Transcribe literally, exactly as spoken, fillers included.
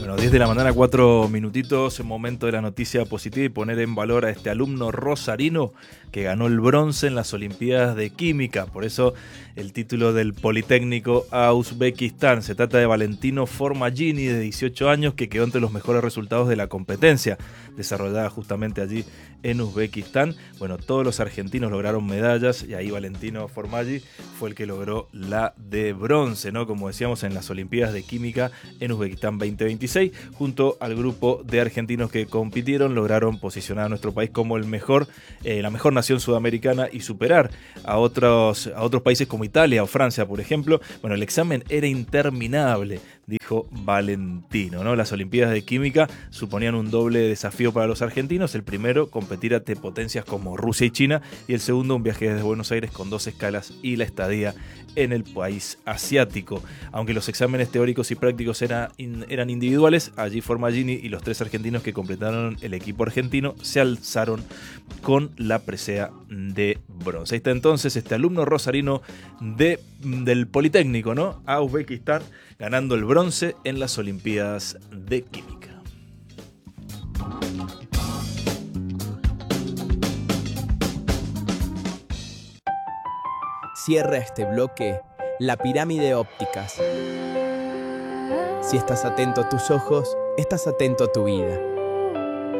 Bueno, diez de la mañana, cuatro minutitos, momento de la noticia positiva y poner en valor a este alumno rosarino que ganó el bronce en las Olimpiadas de Química. Por eso el título del Politécnico a Uzbekistán. Se trata de Valentino Formagini, de dieciocho años, que quedó entre los mejores resultados de la competencia, desarrollada justamente allí en Uzbekistán. Bueno, todos los argentinos lograron medallas y ahí Valentino Formagini fue el que logró la de bronce, ¿no? Como decíamos, en las Olimpiadas de Química en Uzbekistán veinte veintiséis, junto al grupo de argentinos que compitieron, lograron posicionar a nuestro país como el mejor, eh, la mejor nación sudamericana y superar a otros, a otros países como Italia o Francia, por ejemplo. Bueno, el examen era interminable, dijo Valentino, ¿no? Las Olimpiadas de Química suponían un doble desafío para los argentinos. El primero, competir ante potencias como Rusia y China, y el segundo, un viaje desde Buenos Aires con dos escalas y la estadía en el país asiático. Aunque los exámenes teóricos y prácticos era, in, eran individuales, allí Formagini y los tres argentinos que completaron el equipo argentino se alzaron con la presea de bronce. Ahí está entonces este alumno rosarino de, del Politécnico, ¿no? A Uzbekistán, ganando el bronce en las Olimpiadas de Química. Cierra este bloque la pirámide ópticas. Si estás atento a tus ojos, estás atento a tu vida.